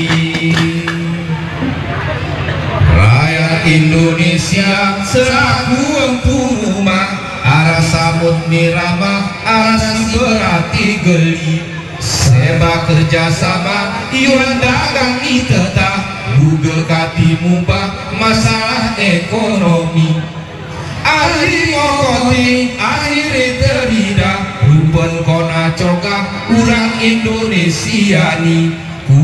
Rakyat Indonesia selaku empu rumah, arah samud nirama, arah berarti geli. Seba kerjasama, iwan dagang itetah, Google kati mumpah masalah ekonomi. Ahli ngokoti, akhirnya terida, rupen kona coga, urang Indonesia ni.